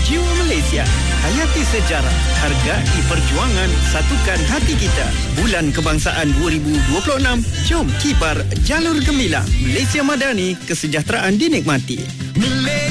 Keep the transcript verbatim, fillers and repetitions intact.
jiwa Malaysia. Hayati sejarah, hargai perjuangan, satukan hati kita. Bulan Kebangsaan dua ribu dua puluh enam, jom kibar jalur gemilang. Malaysia Madani, kesejahteraan dinikmati.